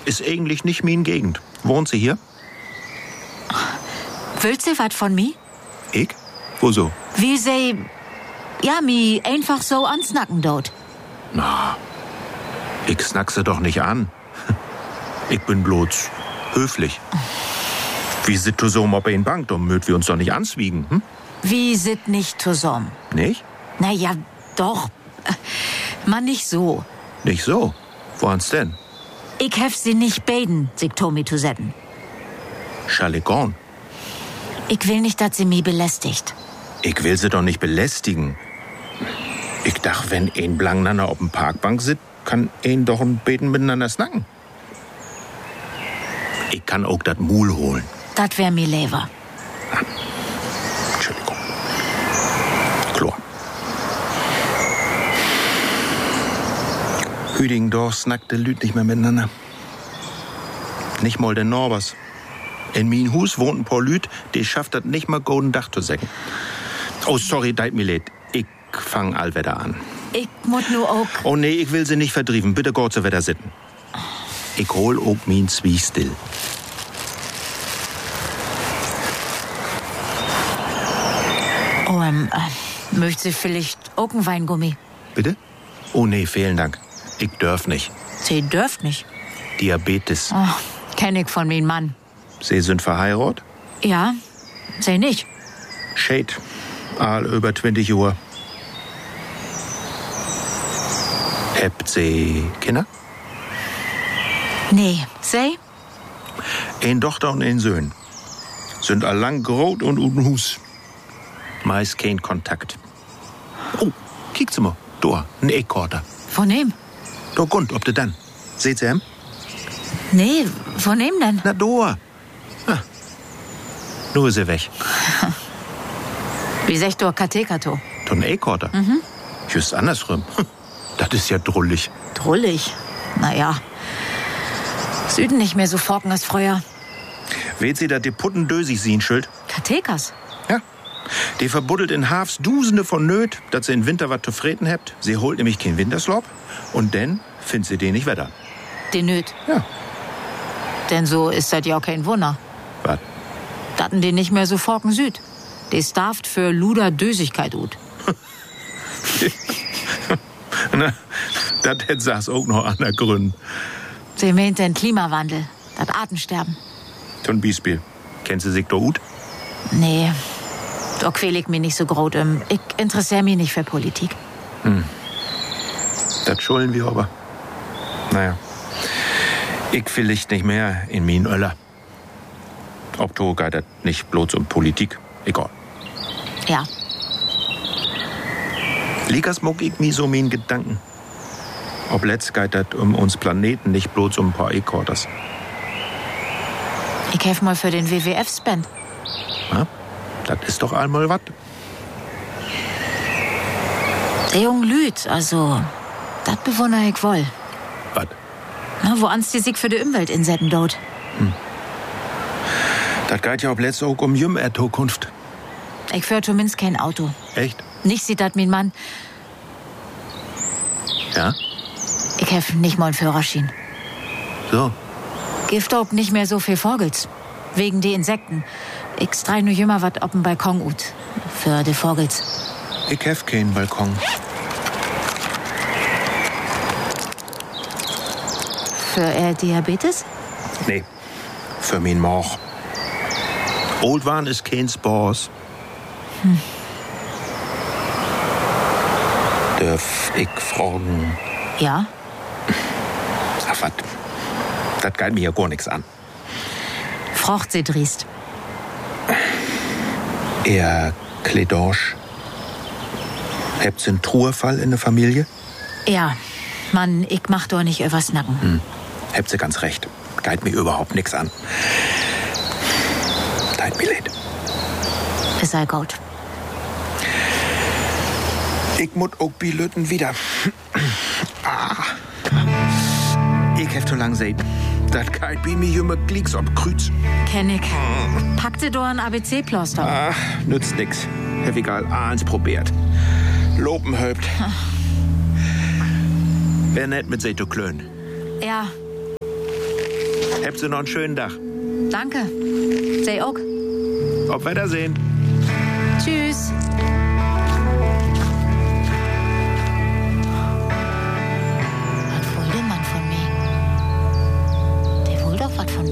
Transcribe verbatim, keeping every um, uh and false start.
Ist eigentlich nicht min Gegend. Wohnt sie hier? Willst sie was von mir? Ich? Wo so? Wie sie, ja, mi einfach so ansnacken dort. Na, ich snack sie doch nicht an. Ich bin bloß höflich. Wie sit du so ob in Bank, dann möt wir uns doch nicht answiegen, hm? Wie sit nicht zusammen? Nicht? Na ja, doch. Man nicht so. Nicht so? Woans denn? Ich hef sie nicht beten, sich Tommy zu setzen. Schaligon. Ich will nicht, dass sie mich belästigt. Ich will sie doch nicht belästigen. Ich dach, wenn ein blankeinander auf dem Parkbank sitzt, kann ein doch ein Beten miteinander snacken. Ich kann auch dat Mul holen. Das wär mir lieber. Entschuldigung. Chlor. Hüdingendorf snackte Lüd nicht mehr miteinander. Nicht mal der Norbers. In min Hus wohnt ein paar Lüd, die schafft das nicht mal golden Dach zu sägen. Oh, sorry, deit mir leid. Ich fang allwetter an. Ich muss nur auch... Oh nee, ich will sie nicht verdrieven. Bitte Gott zu Wetter sitten. Ich hol auch min Zwie still. Oh, ähm, äh, möcht sie vielleicht auch ein Weingummi? Bitte? Oh nee, vielen Dank. Ich dürf nicht. Sie dürft nicht. Diabetes. Oh, kenn ich von min Mann. Sie sind verheiratet? Ja, sie nicht. Shade. All über zwanzig Uhr. Habt sie Kinder? Nee, sie? Ein Tochter und ein Sohn. Sind allang grot und uden Hus. Meist kein Kontakt. Oh, kiekt sie mal. Da, ein Eckkorter. Von wem? Da Gund, ob de dann. Seht sie ihm? Nee, von wem denn? Na, da. Ah. Nur ist sie weg. Wie sech du Katekato? Da ein Eckkorter. Mhm. Just andersrum. Das ist ja drullig. Drullig? Naja. Süden nicht mehr so forken als früher. Weht sie, dass die Putten dösig sehen, Schild? Katekas? Ja. Die verbuddelt in Hafs Dusende von Nöt, dass sie in Winter was zu freten habt. Sie holt nämlich kein Winterslop. Und dann findet sie den nicht wetter. Den Nöt? Ja. Denn so ist das ja auch kein Wunder. Was? Datten die nicht mehr so forken Süd. Die starft für Luder Dösigkeit ut. Na, das hätt saß auch noch an der Grün. Sie meint den Klimawandel, das Artensterben. Zum Beispiel. Kennst du sich da gut? Nee, da quäl ich mich nicht so groß. Ich interessiere mich nicht für Politik. Hm. Das schulden wir aber. Naja. Ich vielleicht nicht mehr in min Öller. Ob du geht das nicht bloß um Politik. Egal. Ja. Ligas muck ich mi so min Gedanken. Ob letzt geht das um uns Planeten, nicht bloß um ein paar E-Quarters. Ich helf mal für den W W F-Spend. Ja? Das ist doch einmal was. Der jungen Lüd, also, das bewundere ich wohl. Was? Na, wo ans die sich für die Umwelt insetten dort. Hm. Das geht ja ob letzt auch um Jüm-Ertokunft. Ich führ zumindest kein Auto. Echt? Nicht sieht das mein Mann. Ja? Ich hef nicht mal einen Führerschein. So. Gift auch nicht mehr so viel Vogels. Wegen die Insekten. Ich strei nur jümmer wat op'n Balkon ut. Für die Vogels. Ich hef keinen Balkon. Für er Diabetes? Nee. Für min Moch. Old Wan ist kein Spors. Hm. Dürf ich fragen? Ja? Ach, wat? Das geht mir ja gar nichts an. Frocht sie driest. Er Kledosch. Habt's einen Truhefall in der Familie? Ja. Mann, ich mach doch nicht übers Nacken. Hm. Habt sie ganz recht. Geht mir überhaupt nichts an. Dein Billett. Es sei gut. Ich muss auch Bilöten wieder. Ah. Ich hef zu lang sehen. Das geht bei mir immer Glicks ob Krüz. Kenn ich. Pack dir doch ein A B C-Ploster. Ach, nützt nix. Hef egal, eins probiert. Lopen hölbt. Wär nett mit Seito klön. Ja. Habt ihr noch einen schönen Tag. Danke. Sei auch. Auf Wiedersehen. Tschüss.